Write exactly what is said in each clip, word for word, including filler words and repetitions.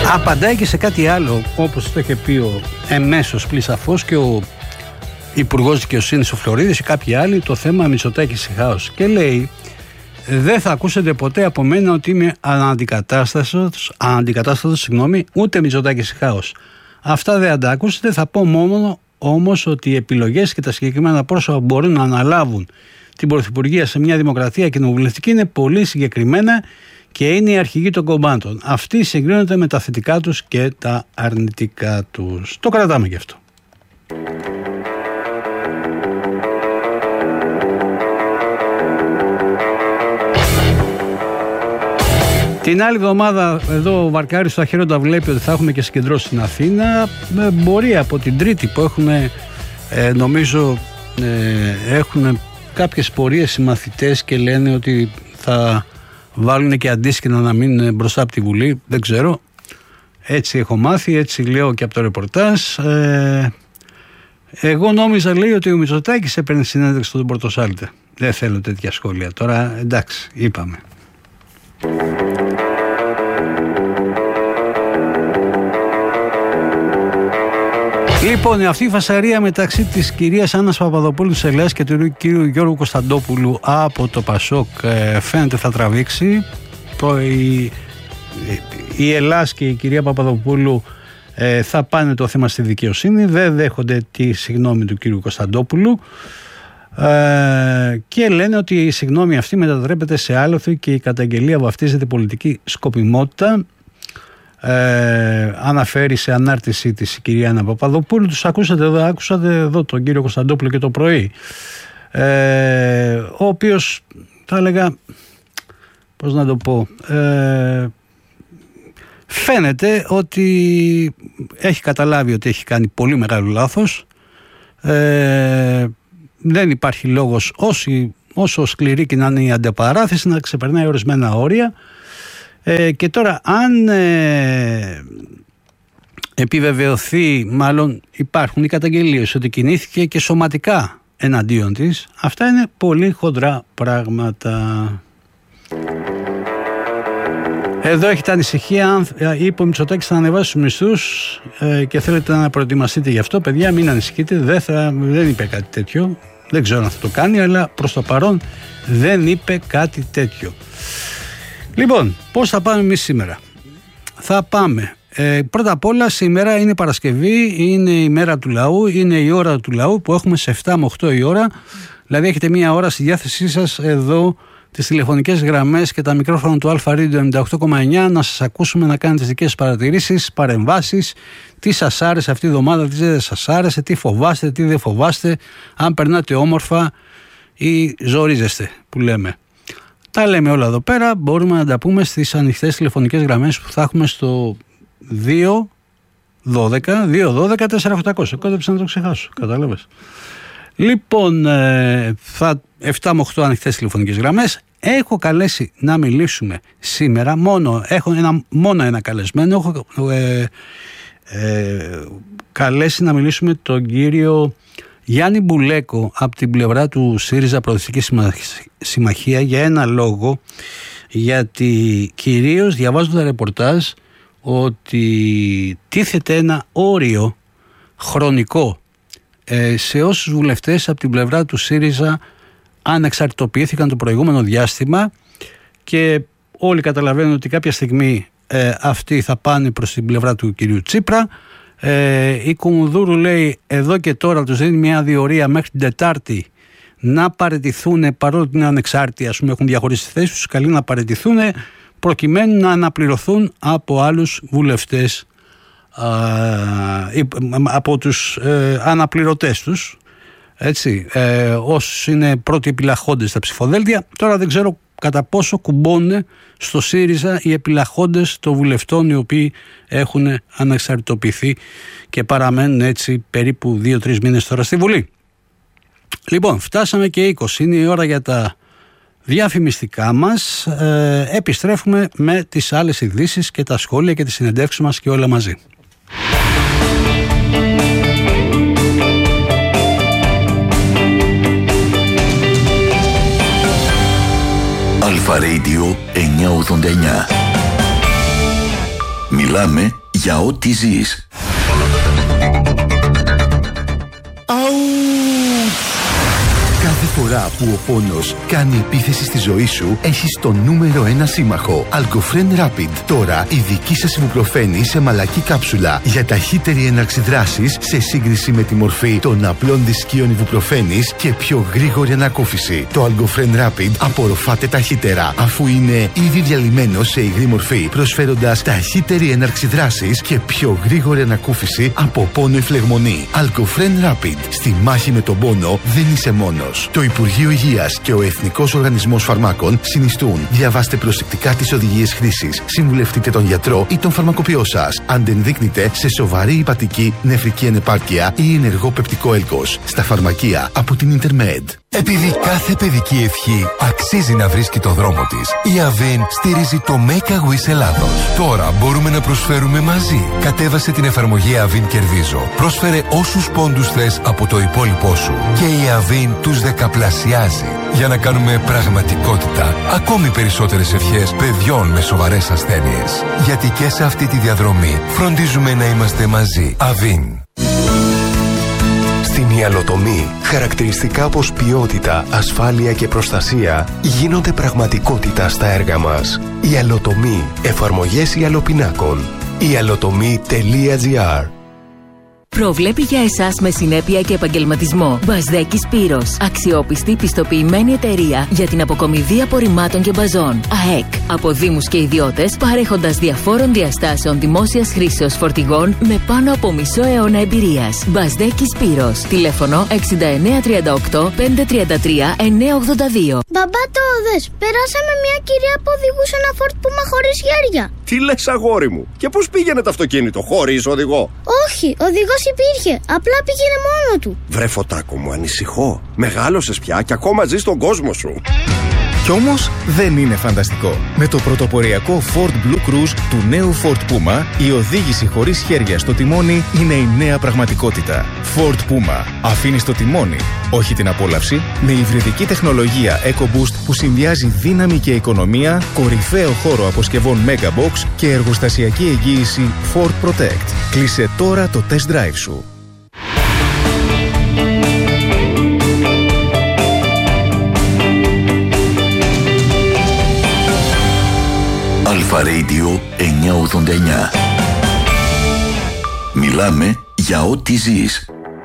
απαντάει και σε κάτι άλλο, όπως το είχε πει ο εμέσως πλησαφώς και ο Υπουργός Δικαιοσύνης ο Φλωρίδης και κάποιοι άλλοι, το θέμα Μητσοτάκης χάος. Και λέει, δεν θα ακούσετε ποτέ από μένα ότι είμαι αναντικατάστατος, αναντικατάστατος συγγνώμη, ούτε Μητσοτάκης χάος. Αυτά δεν θα τα ακούσετε, θα πω μόνο όμως ότι οι επιλογές και τα συγκεκριμένα πρόσωπα που μπορούν να αναλάβουν την πρωθυπουργία σε μια δημοκρατία κοινοβουλευτική είναι πολύ συγκεκριμένα και είναι οι αρχηγοί των κομμάτων. Αυτοί συγκρίνονται με τα θετικά τους και τα αρνητικά τους. Το κρατάμε και αυτό. Την άλλη εβδομάδα εδώ ο Βαρκάρης στο Αχέροντα βλέπει ότι θα έχουμε και συγκεντρώσει στην Αθήνα. Μπορεί από την Τρίτη που έχουν ε, νομίζω ε, έχουν κάποιες πορείες οι μαθητές και λένε ότι θα βάλουν και αντίσκηνα να μείνουν μπροστά από τη Βουλή. Δεν ξέρω. Έτσι έχω μάθει, έτσι λέω και από το ρεπορτάζ. Ε, εγώ νόμιζα, λέει, ότι ο Μητσοτάκης έπαιρνε συνέντευξη στον Πορτοσάλτε. Δεν θέλω τέτοια σχόλια. Τώρα εντάξει, είπαμε. Λοιπόν, αυτή η φασαρία μεταξύ της κυρίας Άννας Παπαδοπούλου της Ελλάδας και του κύριου Γιώργου Κωνσταντόπουλου από το Πασόκ φαίνεται θα τραβήξει. Η, η Ελλάς και η κυρία Παπαδοπούλου ε, θα πάνε το θέμα στη δικαιοσύνη, δεν δέχονται τη συγγνώμη του κύριου Κωνσταντόπουλου ε, και λένε ότι η συγγνώμη αυτή μετατρέπεται σε άλοθη και η καταγγελία βαφτίζεται πολιτική σκοπιμότητα. Ε, αναφέρει σε ανάρτησή της η κυρία Άννα Παπαδοπούλου. Τους ακούσατε εδώ, άκουσατε εδώ τον κύριο Κωνσταντόπουλο και το πρωί, ε, ο οποίος θα έλεγα, πώς να το πω, ε, φαίνεται ότι έχει καταλάβει ότι έχει κάνει πολύ μεγάλο λάθος. ε, δεν υπάρχει λόγος όσοι, όσο σκληρή και να είναι η αντεπαράθεση να ξεπερνάει ορισμένα όρια. Ε, και τώρα αν ε, επιβεβαιωθεί, μάλλον υπάρχουν οι καταγγελίες ότι κινήθηκε και σωματικά εναντίον της, αυτά είναι πολύ χοντρά πράγματα. Εδώ έχετε ανησυχία, αν είπε ο Μητσοτάκης θα ανεβάσει τους μισθούς ε, και θέλετε να προετοιμαστείτε γι' αυτό, παιδιά, μην ανησυχείτε, δεν, θα, δεν είπε κάτι τέτοιο, δεν ξέρω αν θα το κάνει, αλλά προς το παρόν δεν είπε κάτι τέτοιο. Λοιπόν, πώς θα πάμε εμείς σήμερα? Θα πάμε, ε, πρώτα απ' όλα σήμερα είναι Παρασκευή, είναι η μέρα του λαού, είναι η ώρα του λαού που έχουμε σε επτά με οκτώ η ώρα, δηλαδή έχετε μία ώρα στη διάθεσή σας εδώ τις τηλεφωνικές γραμμές και τα μικρόφωνα του Αλφα Radio ενενήντα οκτώ κόμμα εννιά να σας ακούσουμε, να κάνετε τις δικές σας παρατηρήσεις, παρεμβάσεις, τι σας άρεσε αυτή η εβδομάδα, τι δεν σας άρεσε, τι φοβάστε, τι δεν φοβάστε, αν περνάτε όμορφα ή ζορίζεστε που λέμε. Τα λέμε όλα εδώ πέρα, μπορούμε να τα πούμε στις ανοιχτές τηλεφωνικές γραμμές που θα έχουμε στο δύο δώδεκα δύο δώδεκα τέσσερα οκτακόσια. Κόντεψα να το ξεχάσω, κατάλαβες. Λοιπόν, θα επτά με οκτώ ανοιχτές τηλεφωνικές γραμμές. Έχω καλέσει να μιλήσουμε σήμερα, μόνο, έχω ένα, μόνο ένα καλεσμένο, έχω ε, ε, καλέσει να μιλήσουμε τον κύριο Γιάννη Μπουλέκο από την πλευρά του ΣΥΡΙΖΑ Προοδευτική Συμμαχία, για ένα λόγο, γιατί κυρίως διαβάζω τα ρεπορτάζ ότι τίθεται ένα όριο χρονικό ε, σε όσους βουλευτές από την πλευρά του ΣΥΡΙΖΑ ανεξαρτητοποιήθηκαν το προηγούμενο διάστημα και όλοι καταλαβαίνουν ότι κάποια στιγμή ε, αυτοί θα πάνε προς την πλευρά του κυρίου Τσίπρα. Ε, η Κουμουνδούρου λέει εδώ και τώρα τους δίνει μια διορία μέχρι την Τετάρτη να παραιτηθούν, παρόλο που είναι ανεξάρτητοι, ας πούμε, έχουν διαχωρίσει τη θέση τους, καλεί να παραιτηθούν προκειμένου να αναπληρωθούν από άλλους βουλευτές, α, από τους ε, αναπληρωτές τους, έτσι, ε, όσους είναι πρώτοι επιλαχόντες στα ψηφοδέλτια. Τώρα δεν ξέρω κατά πόσο κουμπώνουν στο ΣΥΡΙΖΑ οι επιλαχόντες των βουλευτών οι οποίοι έχουν ανεξαρτητοποιηθεί και παραμένουν έτσι περίπου δύο τρεις μήνες τώρα στη Βουλή. Λοιπόν, φτάσαμε και είκοσι, είναι η ώρα για τα διαφημιστικά μας. Ε, επιστρέφουμε με τις άλλες ειδήσεις και τα σχόλια και τις συνεντεύξεις μας και όλα μαζί. Αλφα Radio εννιακόσια ογδόντα εννιά. Μιλάμε για ό,τι ζεις. Κάθε φορά που ο πόνος κάνει επίθεση στη ζωή σου, έχεις το νούμερο ένα σύμμαχο. Algofren Rapid. Τώρα η δική σας ιβουπροφένη σε μαλακή κάψουλα για ταχύτερη έναρξη δράσης σε σύγκριση με τη μορφή των απλών δισκίων ιβουπροφένης και πιο γρήγορη ανακούφιση. Το Algofren Rapid απορροφάται ταχύτερα, αφού είναι ήδη διαλυμένο σε υγρή μορφή, προσφέροντας ταχύτερη έναρξη δράσης και πιο γρήγορη ανακούφιση από πόνο ή φλεγμονή. Algofren Rapid. Στη μάχη με τον πόνο δεν είσαι μόνος. Το Υπουργείο Υγείας και ο Εθνικός Οργανισμός Φαρμάκων συνιστούν. Διαβάστε προσεκτικά τις οδηγίες χρήσης. Συμβουλευτείτε τον γιατρό ή τον φαρμακοποιό σας. Αν δεν δείχνετε σε σοβαρή υπατική, νεφρική ανεπάρκεια ή ενεργό πεπτικό έλκος. Στα φαρμακεία από την Intermed. Επειδή κάθε παιδική ευχή αξίζει να βρίσκει το δρόμο της, η Avin στηρίζει το Make a Wish Ελλάδος. Τώρα μπορούμε να προσφέρουμε μαζί. Κατέβασε την εφαρμογή Avin Κερδίζω. Πρόσφερε όσους πόντους θες από το υπόλοιπό σου. Και η Avin τους δεκαπλασιάζει. Για να κάνουμε πραγματικότητα ακόμη περισσότερες ευχές παιδιών με σοβαρές ασθένειες. Γιατί και σε αυτή τη διαδρομή φροντίζουμε να είμαστε μαζί. Avin. Στην ιαλοτομή, χαρακτηριστικά όπως ποιότητα, ασφάλεια και προστασία γίνονται πραγματικότητα στα έργα μας. Ιαλοτομή, εφαρμογές ιαλοπινάκων. ιαλοτομή τελεία τζι άρ. Προβλέπει για εσάς με συνέπεια και επαγγελματισμό. Μπασδέκη Σπύρος. Αξιόπιστη, πιστοποιημένη εταιρεία για την αποκομιδή απορριμμάτων και μπαζών. ΑΕΚ. Από δήμους και ιδιώτες, παρέχοντας διαφόρων διαστάσεων δημόσιας χρήσεως φορτηγών με πάνω από μισό αιώνα εμπειρίας. Μπασδέκη Σπύρος. Τηλέφωνο εξήντα εννέα τριάντα οκτώ πεντακόσια τριάντα τρία εννιακόσια ογδόντα δύο. Μπαμπά, το δες. Περάσαμε μια κυρία που οδηγούσε ένα Ford Puma χωρίς χέρια. Τι λες, αγόρι μου? Και πώς πήγαινε το αυτοκίνητο, χωρίς οδηγό? Όχι, οδηγός υπήρχε. Απλά πήγαινε μόνο του. Βρε Φωτάκο μου, ανησυχώ. Μεγάλωσες πια και ακόμα ζεις στον κόσμο σου. Κι όμως δεν είναι φανταστικό. Με το πρωτοποριακό Ford Blue Cruise του νέου Ford Puma, η οδήγηση χωρίς χέρια στο τιμόνι είναι η νέα πραγματικότητα. Ford Puma. Αφήνεις το τιμόνι, όχι την απόλαυση, με υβριδική τεχνολογία EcoBoost που συνδυάζει δύναμη και οικονομία, κορυφαίο χώρο αποσκευών Megabox και εργοστασιακή εγγύηση Ford Protect. Κλείσε τώρα το test drive σου. Αλφα Radio εννιακόσια ογδόντα εννιά. Μιλάμε για ό,τι ζεις.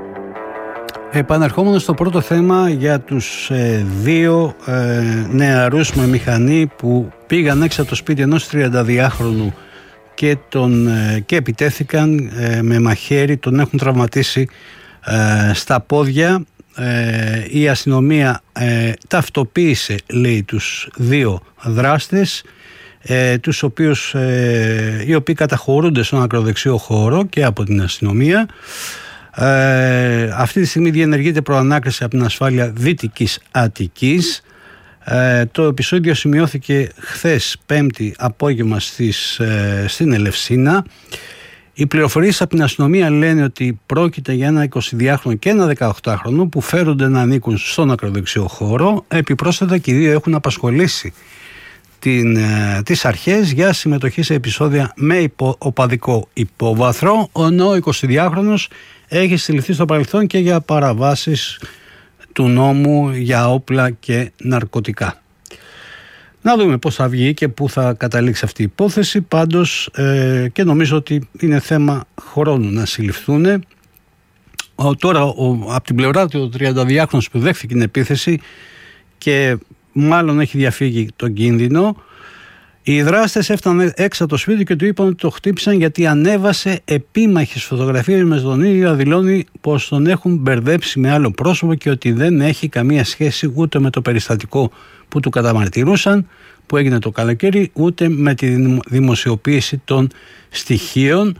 Επαναρχόμενο στο πρώτο θέμα για τους ε, δύο ε, νεαρούς με μηχανή που πήγαν έξω από το σπίτι ενός τριανταδυάχρονου και, τον, ε, και επιτέθηκαν ε, με μαχαίρι, τον έχουν τραυματίσει ε, στα πόδια. Ε, η αστυνομία ε, ταυτοποίησε, λέει, τους δύο δράστες, Ε, τους οποίους, ε, οι οποίοι καταχωρούνται στον ακροδεξιό χώρο και από την αστυνομία. Ε, αυτή τη στιγμή διενεργείται προανάκριση από την ασφάλεια Δυτικής Αττικής. Ε, το επεισόδιο σημειώθηκε χθες Πέμπτη απόγευμα στις, ε, στην Ελευσίνα. Οι πληροφορίες από την αστυνομία λένε ότι πρόκειται για ένα εικοσιδυάχρονο και ένα δεκαοκτάχρονο που φέρονται να ανήκουν στον ακροδεξιό χώρο. Επιπρόσθετα και οι δύο έχουν απασχολήσει την, ε, τις αρχές για συμμετοχή σε επεισόδια με υπο, οπαδικό υπόβαθρο, ενώ ο εικοσιδυάχρονος έχει συλληφθεί στο παρελθόν και για παραβάσεις του νόμου για όπλα και ναρκωτικά. Να δούμε πώς θα βγει και πού θα καταλήξει αυτή η υπόθεση. Πάντως ε, και νομίζω ότι είναι θέμα χρόνου να συλληφθούν. Ο, τώρα ο, από την πλευρά του ο τριανταδυάχρονος που δέχθηκε την επίθεση και μάλλον έχει διαφύγει τον κίνδυνο, οι δράστες έφταναν έξω από το σπίτι και του είπαν ότι το χτύπησαν γιατί ανέβασε επίμαχες φωτογραφίες με τον ίδιο να δηλώνει πως τον έχουν μπερδέψει με άλλο πρόσωπο και ότι δεν έχει καμία σχέση ούτε με το περιστατικό που του καταμαρτυρούσαν που έγινε το καλοκαίρι, ούτε με τη δημοσιοποίηση των στοιχείων.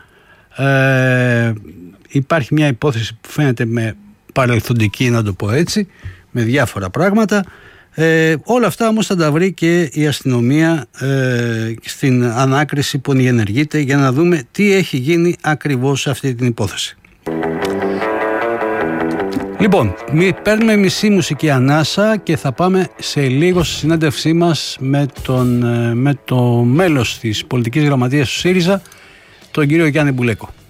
Ε, υπάρχει μια υπόθεση που φαίνεται με παρελθοντική, να το πω έτσι, με διάφορα πράγματα. Ε, όλα αυτά όμως θα τα βρει και η αστυνομία ε, στην ανάκριση που ενεργείται για να δούμε τι έχει γίνει ακριβώς σε αυτή την υπόθεση. Λοιπόν, παίρνουμε μισή μουσική ανάσα και θα πάμε σε λίγο στη συνέντευξή μας με, τον, με το μέλος της πολιτικής γραμματείας του ΣΥΡΙΖΑ τον κύριο Γιάννη Μπουλέκο.